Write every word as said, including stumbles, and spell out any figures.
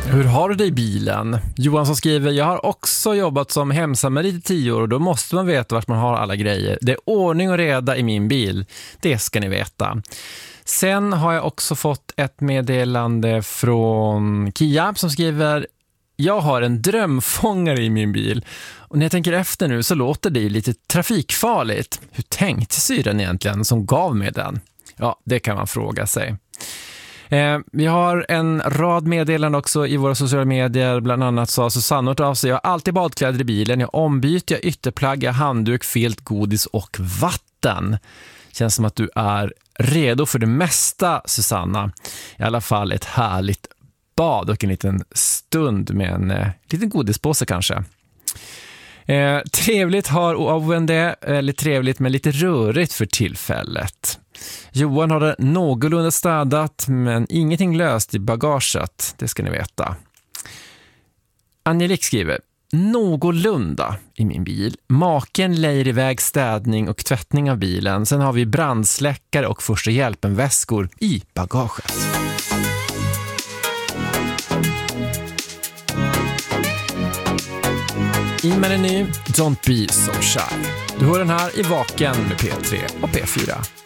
Hur har du det i bilen? Johan som skriver, jag har också jobbat som hemsamarit i tio år och då måste man veta vart man har alla grejer. Det är ordning och reda i min bil. Det ska ni veta. Sen har jag också fått ett meddelande från Kia som skriver, jag har en drömfångare i min bil. Och när jag tänker efter nu så låter det ju lite trafikfarligt. Hur tänkte syrran egentligen som gav mig den? Ja, det kan man fråga sig. Eh, vi har en rad meddelanden också i våra sociala medier. Bland annat sa Susanne av sig, jag har alltid badkläder i bilen. Jag ombyter, jag ytterplagg, jag handduk, filt, godis och vatten. Känns som att du är redo för det mesta, Susanna. I alla fall ett härligt bad och en liten stund med en eh, liten godispåse kanske. Eh, trevligt har oven det, eller trevligt men lite rörigt för tillfället. Johan har det någorlunda städat men ingenting löst i bagaget, det ska ni veta. Angelique skriver, någorlunda i min bil. Maken lejer iväg städning och tvättning av bilen. Sen har vi brandsläckare och första hjälpen-väskor i bagaget. Inman är ny, Don't Be So Shy. Du hör den här i Vaken med P tre och P fyra.